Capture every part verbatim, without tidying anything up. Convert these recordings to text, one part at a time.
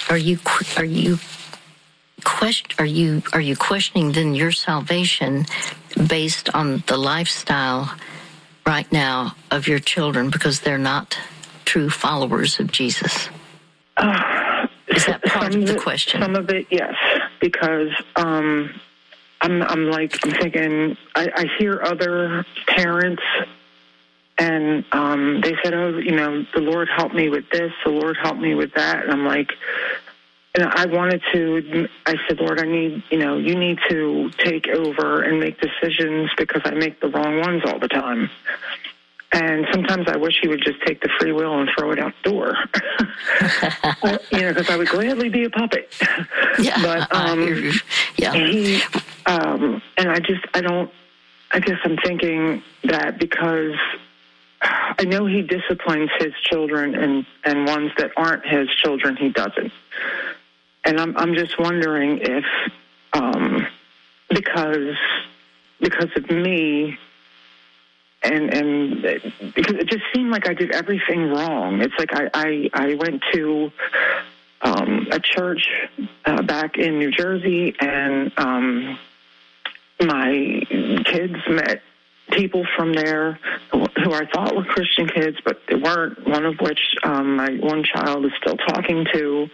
are you are you question are you are you questioning then your salvation based on the lifestyle right now of your children because they're not true followers of Jesus? Uh, Is that part of the it, question? Some of it, yes, because um, I'm, I'm like, I'm thinking, I, I hear other parents, and um, they said, oh, you know, the Lord helped me with this, the Lord helped me with that, and I'm like, and I wanted to, I said, Lord, I need, you know, you need to take over and make decisions because I make the wrong ones all the time. And sometimes I wish he would just take the free will and throw it out the door. You know, because I would gladly be a puppet. Yeah, but um, yeah. he, um, and I just, I don't, I guess I'm thinking that because I know he disciplines his children and, and ones that aren't his children, he doesn't. And I'm, I'm just wondering if, um, because, because of me, And and because it just seemed like I did everything wrong. It's like I, I, I went to um, a church uh, back in New Jersey, and um, my kids met people from there who I thought were Christian kids, but they weren't, one of which um, my one child is still talking to.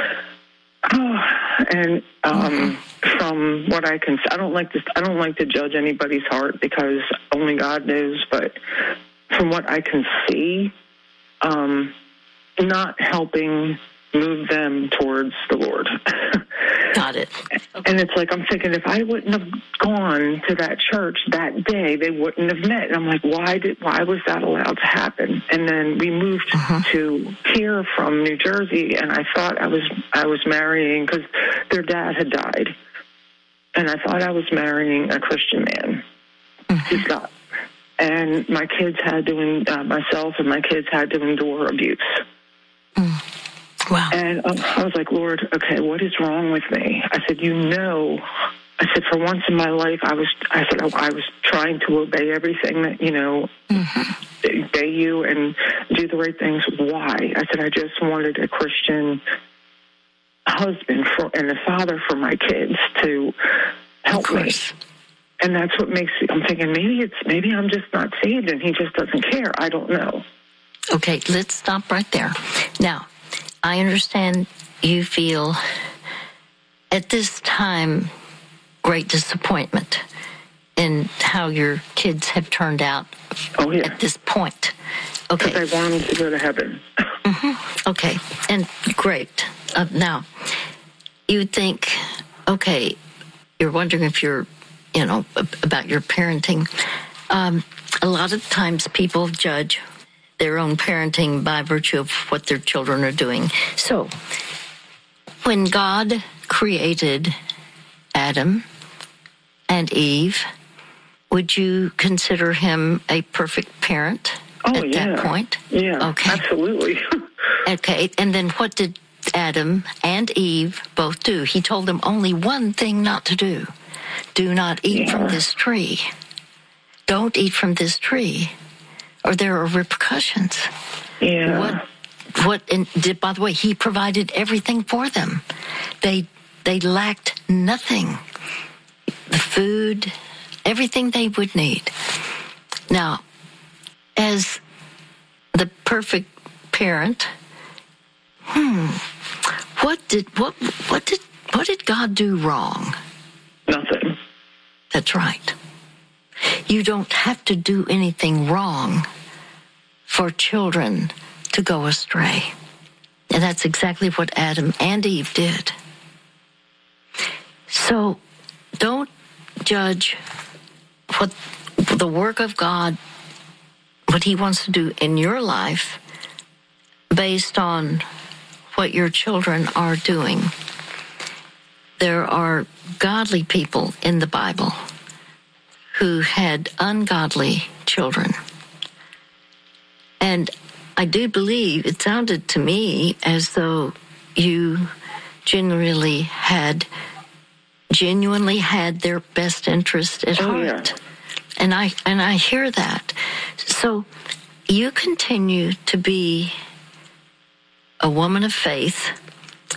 Oh, and um, from what I can, I don't like to, I don't like to judge anybody's heart because only God knows. But from what I can see, um, not helping move them towards the Lord. Got it. Okay. And it's like I'm thinking, if I wouldn't have gone to that church that day, they wouldn't have met. And I'm like, why did, why was that allowed to happen? And then we moved uh-huh. to here from New Jersey, and I thought I was I was marrying because their dad had died, and I thought I was marrying a Christian man. Uh-huh. He's not. And my kids had to, uh, myself and my kids had to endure abuse. Mm. Wow. And um, I was like, Lord, okay, what is wrong with me? I said, you know, I said, for once in my life, I was, I said, I, I was trying to obey everything that, you know, mm-hmm. obey you and do the right things. Why? I said, I just wanted a Christian husband for and a father for my kids to help me. And that's what makes, I'm thinking, maybe it's, maybe I'm just not saved and he just doesn't care. I don't know. Okay, let's stop right there. Now, I understand you feel at this time great disappointment in how your kids have turned out oh, yeah. at this point. Okay. Because I want them to go to heaven. Mm-hmm. Okay, and great. Uh, now, you would think, okay, you're wondering if you're, you know, about your parenting. Um, a lot of times people judge their own parenting by virtue of what their children are doing. So, when God created Adam and Eve, would you consider him a perfect parent oh, at yeah. that point? Yeah, okay. Absolutely. Okay, and then what did Adam and Eve both do? He told them only one thing not to do. Do not eat yeah. from this tree. Don't eat from this tree, or there are repercussions. Yeah. What? What? And did, by the way, he provided everything for them. They they lacked nothing. The food, everything they would need. Now, as the perfect parent, hmm, what did what what did what did God do wrong? Nothing. That's right. You don't have to do anything wrong for children to go astray. And that's exactly what Adam and Eve did. So don't judge what the work of God, what he wants to do in your life based on what your children are doing. There are godly people in the Bible who had ungodly children. And I do believe, it sounded to me as though you genuinely had, genuinely had their best interest at oh, heart. Yeah. And I, and I hear that. So you continue to be a woman of faith